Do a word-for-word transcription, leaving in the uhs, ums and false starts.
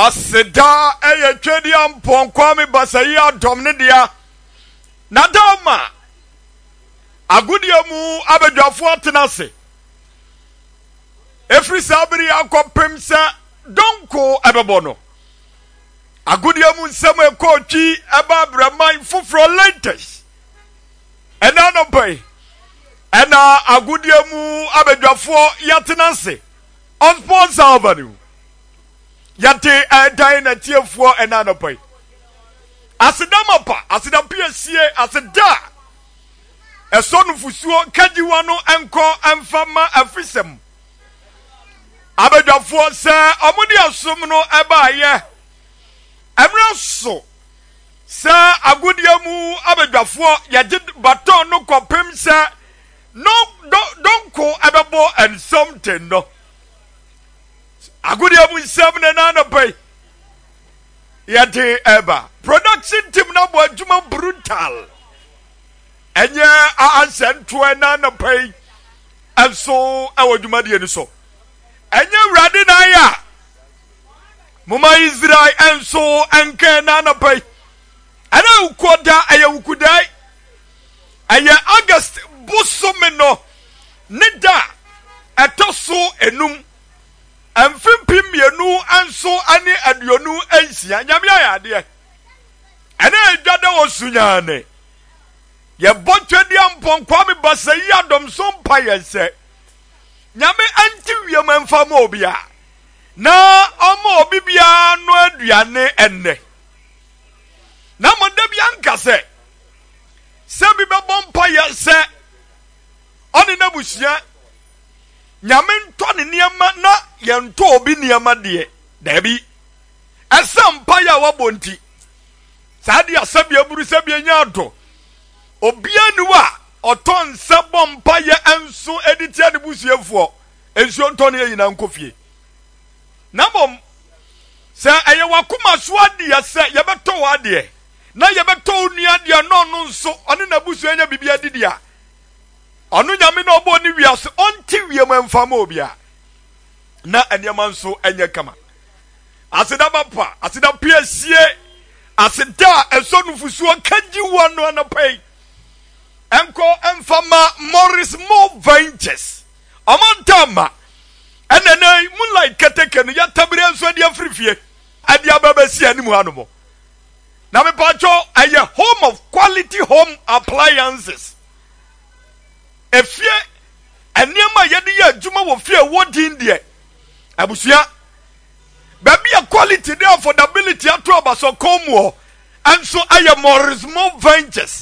Aseda eye twedi ampon kwame basayi adom ne dia nadama agudia mu abadwafo atenase efri sabiri akopem se donko ebebono agudia mu nsem ekotwi eba braman foforo latest ena no pay ena agudia mu abadwafo yatenase on sponsor avenue yate dan na tiefo ena no pay asidama pa asidam piesie asida esonu fusuo kajiwa no enko emfama afisem abadwafo se omudi asum no eba ye emra so se agudia mu abadwafo yaje baton no kopem se no donko ebebo and something no agudia mu nsem na na no pay yate eba production team na bo adwuma brutal enye a ansento na na pay enso awadwuma de ni so enye wrade na ya mama Israel enso enke na na pay ana ukoda aya ukudai aya August busomeno nida etoso enum amfimpi mienu anso ani aduonu ansia nyamia ya de ana adwada osunyane ye botwedi ampon kwame basayi adom so mpa yense nyame anti wiem emfa ma obia na omo obibia no aduane enne na moda bia nkase se bi bebom mpa yense oni na busia nyame nto ne niema na ye nto obi niema de dabi asampa ya wabonti saadi asabi aburu sabi anya ado obia niwa oton sabom pa ye enso editia de busuefo enso nto ne yina nkofie nabom sa eye wakoma so ade ya se ye beto wade na ye beto nua de no no nso one na busu anya bibia didia onu nyame na obo ni wiase onti wiem emfama obia na aniama nso anya kama asida bapa asida piesie asida esonu fusuo kajiwa no anapai enko emfama Morris Mo Ventures amantama enene moonlight keteke no yatabire nso de afrifie ade ababasi animu hanomo na me pacho aye home of quality home appliances efie eniema yede ya adwuma wo fie wodin de abusua baby a quality there affordability ato abaso komo anso aye Morris Mo Ventures